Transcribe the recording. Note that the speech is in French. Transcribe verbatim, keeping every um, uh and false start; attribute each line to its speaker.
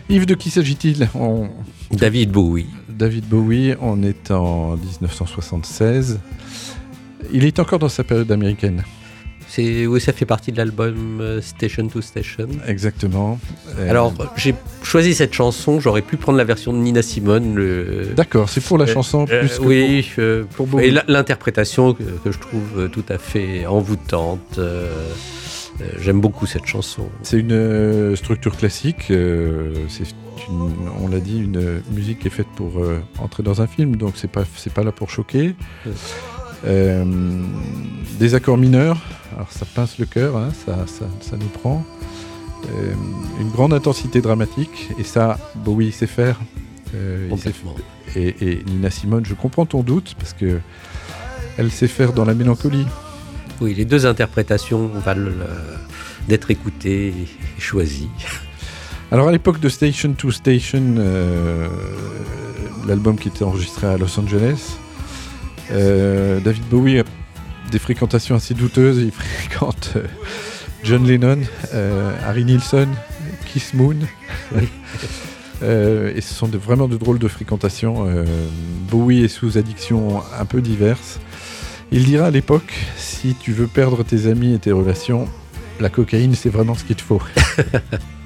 Speaker 1: Yves, de qui s'agit-il? on...
Speaker 2: David Bowie.
Speaker 1: David Bowie, on est en dix-neuf cent soixante-seize. Il est encore dans sa période américaine.
Speaker 2: C'est, oui, ça fait partie de l'album Station to Station.
Speaker 1: Exactement. Euh...
Speaker 2: Alors, j'ai choisi cette chanson, j'aurais pu prendre la version de Nina Simone. Le...
Speaker 1: D'accord, c'est pour la chanson
Speaker 2: euh,
Speaker 1: plus que
Speaker 2: oui,
Speaker 1: pour,
Speaker 2: euh,
Speaker 1: pour Bowie.
Speaker 2: Et l'interprétation que, que je trouve tout à fait envoûtante. Euh, euh, j'aime beaucoup cette chanson.
Speaker 1: C'est une euh, structure classique, euh, c'est une, on l'a dit, une musique qui est faite pour euh, entrer dans un film, donc c'est pas, c'est pas là pour choquer. Oui. Euh, des accords mineurs, alors ça pince le cœur, hein, ça, ça, ça nous prend. Euh, une grande intensité dramatique, et ça, Bowie sait faire. Euh, il sait faire. Et, et Nina Simone, je comprends ton doute, parce que elle sait faire dans la mélancolie.
Speaker 2: Oui, les deux interprétations valent euh, d'être écoutées et choisies.
Speaker 1: Alors à l'époque de Station to Station, euh, l'album qui était enregistré à Los Angeles, Euh, David Bowie a des fréquentations assez douteuses. Il fréquente euh, John Lennon, euh, Harry Nilsson, Keith Moon. Oui. euh, et ce sont de, vraiment de drôles de fréquentations. Euh, Bowie est sous addiction un peu diverses. Il dira à l'époque, si tu veux perdre tes amis et tes relations, la cocaïne c'est vraiment ce qu'il te faut.